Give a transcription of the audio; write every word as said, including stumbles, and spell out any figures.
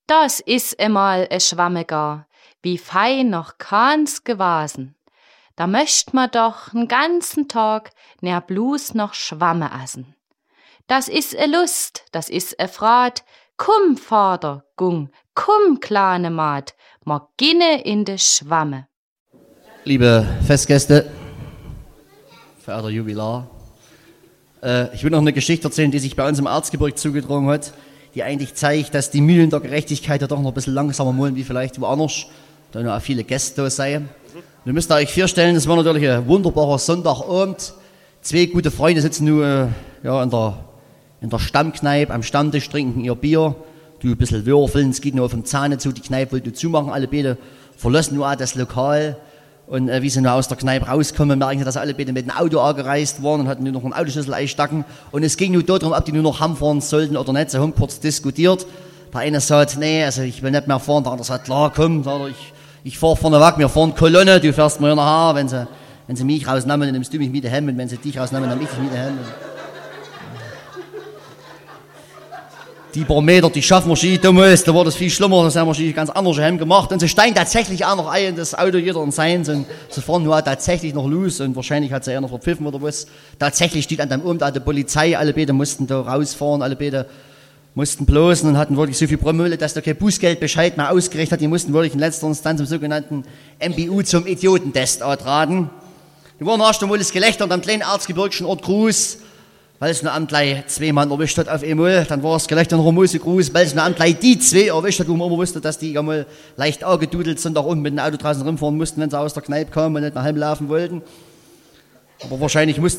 Das is emal e Schwamme gar, wie fein noch keins gewasen. Da möcht ma doch n ganzen Tag ner blus noch Schwamme essen. Das is e Lust, das is e Frat, kumm, Vater, gung, kumm, kleine Maat, ma ginne in de Schwamme. Liebe Festgäste, verehrter Jubilar, äh, ich will noch eine Geschichte erzählen, die sich bei uns im Erzgebirge zugetragen hat, die eigentlich zeigt, dass die Mühlen der Gerechtigkeit ja doch noch ein bisschen langsamer malen wie vielleicht woanders, da noch viele Gäste da seien. Und ihr müsst euch vorstellen, es war natürlich ein wunderbarer Sonntagabend. Zwei gute Freunde sitzen nur äh, ja, in, der, in der Stammkneipe am Stammtisch, trinken ihr Bier, du ein bisschen würfeln, es geht nur auf dem Zahne zu, die Kneipe wollten zumachen, alle beide verlassen nur das Lokal. Und äh, wie sie nur aus der Kneipe rauskommen, merken sie, dass alle beide mit dem Auto angereist waren und hatten nur noch einen Autoschlüssel einstecken. Und es ging nur darum, ob die nur noch heimfahren sollten oder nicht. Sie haben kurz diskutiert. Der eine sagt, nee, also ich will nicht mehr fahren. Der andere sagt, klar, komm, sagt, ich, ich fahre vorne weg, wir fahren Kolonne, du fährst mir nachher. Wenn sie, wenn sie mich rausnehmen, dann nimmst du mich mit daheim. Und wenn sie dich rausnehmen, dann nehme ich dich mit daheim. Die paar Meter, die schaffen wir schon damals, da war das viel schlimmer, das haben wir schon ganz anders heim gemacht. Und sie steigen tatsächlich auch noch ein in das Auto, jeder in seins, und sie fahren nur tatsächlich noch los und wahrscheinlich hat sie eher noch verpfiffen oder was. Tatsächlich steht an dem Abend auch die Polizei, alle beide mussten da rausfahren, alle beide mussten bloßen und hatten wirklich so viel Promille, dass da kein Bußgeldbescheid mehr ausgerichtet hat. Die mussten wirklich in letzter Instanz zum sogenannten M B U zum Idiotentest antraten. Die waren erst einmal das Gelächter und am kleinen erzgebirgischen Ort Gruß, weil es nur am gleich zwei Mann erwischt hat auf einmal, dann war das Gelächter noch einmal so groß, weil es nur am gleich die zwei erwischt hat, wo man immer wusste, dass die einmal leicht angedudelt sind, auch unten mit dem Auto draußen rumfahren mussten, wenn sie aus der Kneipe kamen und nicht nach Hause laufen wollten. Aber wahrscheinlich mussten